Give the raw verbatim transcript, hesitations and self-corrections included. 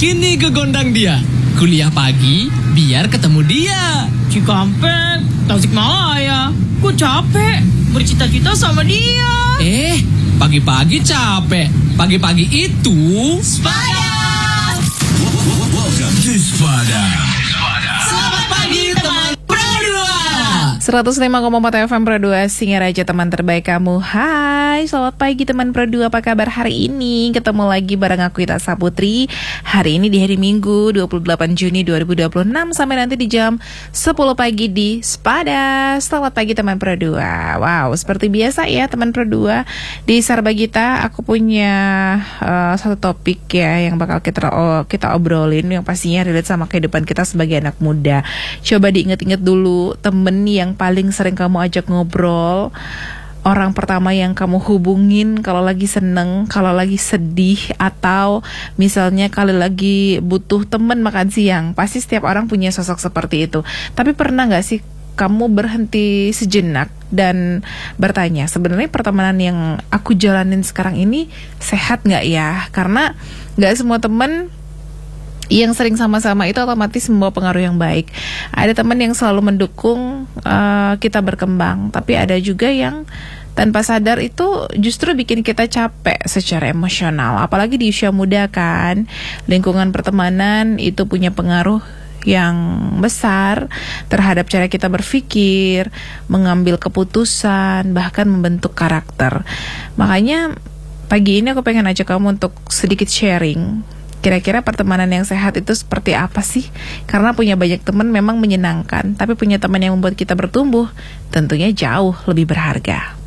Kini kegondang dia. Kuliah pagi biar ketemu dia. Cikampek, Tasikmalaya. Gue capek bercita-cita sama dia. Eh, pagi-pagi capek. Pagi-pagi itu Spada. Welcome to Spada. Selamat pagi teman Pro dua. seratus lima koma empat F M Pro dua Singaraja, teman terbaik kamu. Hai, selamat pagi teman Pro dua. Apa kabar hari ini? Ketemu lagi bareng aku Ita Saputri. Hari ini di hari Minggu dua puluh delapan Juni dua ribu dua puluh enam sampai nanti di jam sepuluh pagi di Spada. Selamat pagi teman Pro dua. Wow, seperti biasa ya teman Pro dua, di Sarbagita aku punya uh, satu topik ya yang bakal kita oh, kita obrolin, yang pastinya relate sama kehidupan kita sebagai anak muda. Coba diinget-inget dulu temen yang paling sering kamu ajak ngobrol, orang pertama yang kamu hubungin kalau lagi seneng, kalau lagi sedih, atau misalnya kalau lagi butuh temen makan siang. Pasti setiap orang punya sosok seperti itu. Tapi pernah gak sih kamu berhenti sejenak dan bertanya, sebenarnya pertemanan yang aku jalanin sekarang ini sehat gak ya? Karena gak semua temen yang sering sama-sama itu otomatis membawa pengaruh yang baik. Ada teman yang selalu mendukung uh, kita berkembang, tapi ada juga yang tanpa sadar itu justru bikin kita capek secara emosional. Apalagi di usia muda kan, lingkungan pertemanan itu punya pengaruh yang besar terhadap cara kita berpikir, mengambil keputusan, bahkan membentuk karakter. Makanya pagi ini aku pengen ajak kamu untuk sedikit sharing. Kira-kira pertemanan yang sehat itu seperti apa sih? Karena punya banyak teman memang menyenangkan, tapi punya teman yang membuat kita bertumbuh tentunya jauh lebih berharga.